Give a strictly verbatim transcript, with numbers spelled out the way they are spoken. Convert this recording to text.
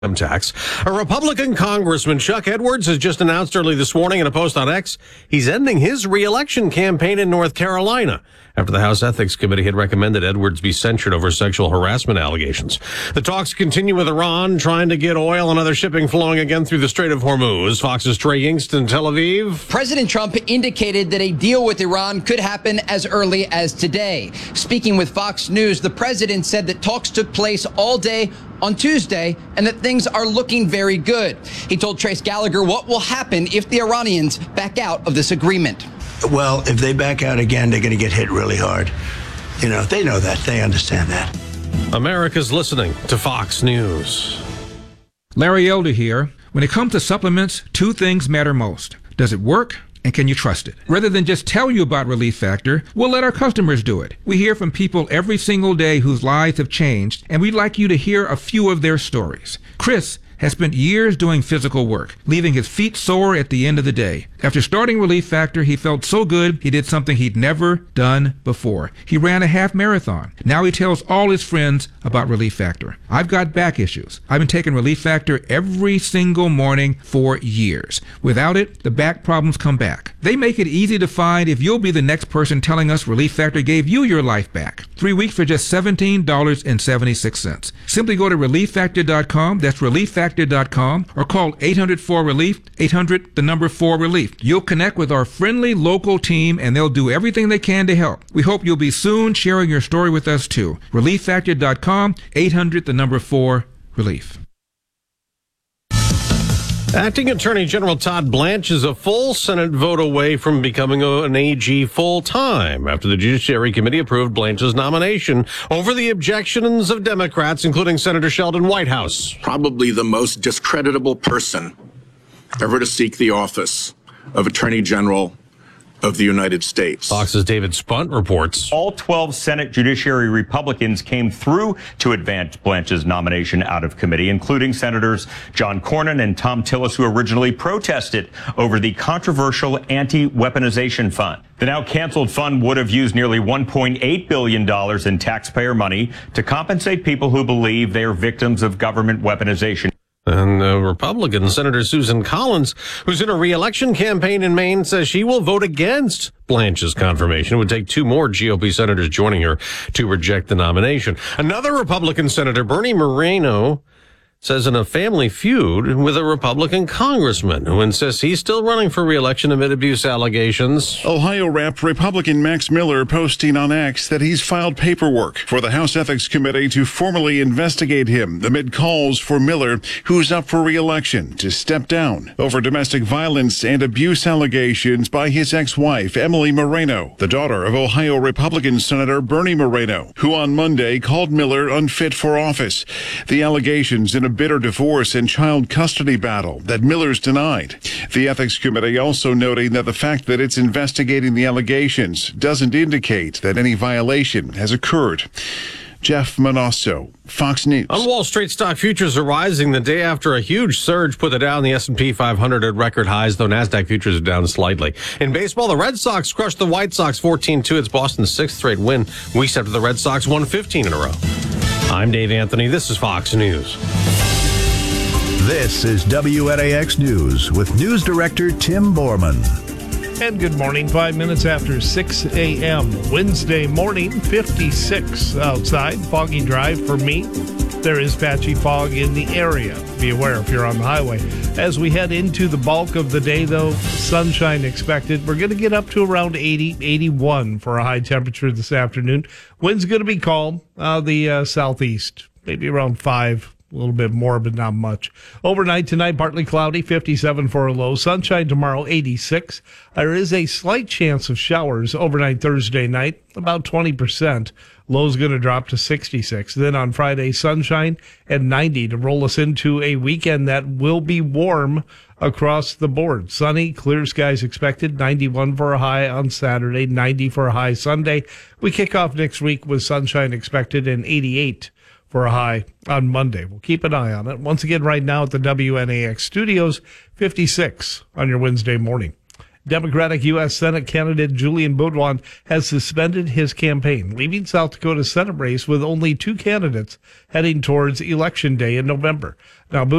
tax. A Republican Congressman, Chuck Edwards, has just announced early this morning in a post on X he's ending his re-election campaign in North Carolina after the House Ethics Committee had recommended Edwards be censured over sexual harassment allegations. The talks continue with Iran trying to get oil and other shipping flowing again through the Strait of Hormuz. Fox's Trey Yingst in Tel Aviv. President Trump indicated that a deal with Iran could happen as early as today. Speaking with Fox News, the president said that talks took place all day on Tuesday and that things are looking very good. He told Trace Gallagher what will happen if the Iranians back out of this agreement. Well, if they back out again, they're going to get hit really hard. You know, they know that. They understand that. America's listening to Fox News. Larry Elder here. When it comes to supplements, two things matter most. Does it work? And can you trust it? Rather than just tell you about Relief Factor, we'll let our customers do it. We hear from people every single day whose lives have changed, and we'd like you to hear a few of their stories. Chris has spent years doing physical work, leaving his feet sore at the end of the day. After starting Relief Factor, he felt so good he did something he'd never done before. He ran a half marathon. Now he tells all his friends about Relief Factor. I've got back issues. I've been taking Relief Factor every single morning for years. Without it, the back problems come back. They make it easy to find if you'll be the next person telling us Relief Factor gave you your life back. Three weeks for just seventeen dollars and seventy-six cents. Simply go to relief factor dot com. That's relief factor dot com, or call eight hundred four relief, eight hundred the number four relief. You'll connect with our friendly local team and they'll do everything they can to help. We hope you'll be soon sharing your story with us too. relief factor dot com, eight hundred the number four relief. Acting Attorney General Todd Blanche is a full Senate vote away from becoming an A G full-time after the Judiciary Committee approved Blanche's nomination over the objections of Democrats, including Senator Sheldon Whitehouse. Probably the most discreditable person ever to seek the office of Attorney General of the United States. Fox's David Spunt reports. All twelve Senate Judiciary Republicans came through to advance Blanche's nomination out of committee, including Senators John Cornyn and Thom Tillis, who originally protested over the controversial anti-weaponization fund. The now canceled fund would have used nearly one point eight billion dollars in taxpayer money to compensate people who believe they are victims of government weaponization. And uh, Republican Senator Susan Collins, who's in a re-election campaign in Maine, says she will vote against Blanche's confirmation. It would take two more G O P senators joining her to reject the nomination. Another Republican Senator, Bernie Moreno, says in a family feud with a Republican congressman who insists he's still running for re-election amid abuse allegations. Ohio Rep Republican Max Miller posting on X that he's filed paperwork for the House Ethics Committee to formally investigate him amid calls for Miller, who's up for re-election, to step down over domestic violence and abuse allegations by his ex-wife, Emily Moreno, the daughter of Ohio Republican Senator Bernie Moreno, who on Monday called Miller unfit for office. The allegations in a bitter divorce and child custody battle that Miller's denied. The Ethics Committee also noting that the fact that it's investigating the allegations doesn't indicate that any violation has occurred. Jeff Manosso, Fox News. On Wall Street, stock futures are rising the day after a huge surge put the Dow and the S and P five hundred at record highs, though NASDAQ futures are down slightly. In baseball, the Red Sox crushed the White Sox fourteen two. It's Boston's sixth straight win, weeks after the Red Sox won fifteen in a row. I'm Dave Anthony. This is Fox News. This is W N A X News with News Director Tim Borman. And good morning, five minutes after six a.m. Wednesday morning, fifty-six outside, foggy drive for me. There is patchy fog in the area. Be aware if you're on the highway. As we head into the bulk of the day, though, sunshine expected. We're going to get up to around eighty, eighty-one for a high temperature this afternoon. Wind's going to be calm, uh, the uh, southeast, maybe around five. A little bit more, but not much. Overnight tonight, partly cloudy, fifty-seven for a low. Sunshine tomorrow, eighty-six. There is a slight chance of showers overnight Thursday night, about twenty percent. Low's going to drop to sixty-six. Then on Friday, sunshine and ninety to roll us into a weekend that will be warm across the board. Sunny, clear skies expected, ninety-one for a high on Saturday, ninety for a high Sunday. We kick off next week with sunshine expected and eighty-eight for a high on Monday. We'll keep an eye on it. Once again, right now at the W N A X studios, fifty-six on your Wednesday morning. Democratic U S Senate candidate Julian Baudouin has suspended his campaign, leaving South Dakota's Senate race with only two candidates heading towards Election Day in November. Now,